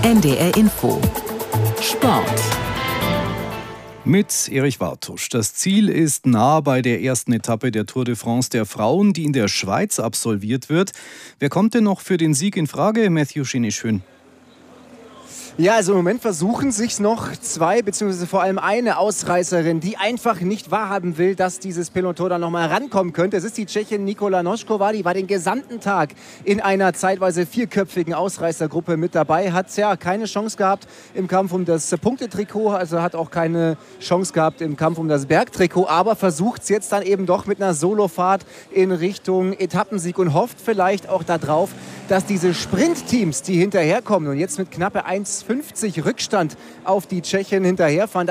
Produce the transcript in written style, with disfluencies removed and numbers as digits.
NDR Info Sport mit Erich Wartusch. Das Ziel ist nah bei der ersten Etappe der Tour de France der Frauen, die in der Schweiz absolviert wird. Wer kommt denn noch für den Sieg in Frage, Matthew Schinischön? Ja, also im Moment versuchen sich noch zwei, beziehungsweise vor allem eine Ausreißerin, die einfach nicht wahrhaben will, dass dieses Peloton da nochmal rankommen könnte. Es ist die Tschechin Nikola Noskova, die war den gesamten Tag in einer zeitweise vierköpfigen Ausreißergruppe mit dabei, hat ja keine Chance gehabt im Kampf um das Punktetrikot, also hat auch keine Chance gehabt im Kampf um das Bergtrikot, aber versucht es jetzt dann eben doch mit einer Solofahrt in Richtung Etappensieg und hofft vielleicht auch darauf, dass diese Sprintteams, die hinterherkommen und jetzt mit knappe 1,50 Rückstand auf die Tschechien hinterherfahren,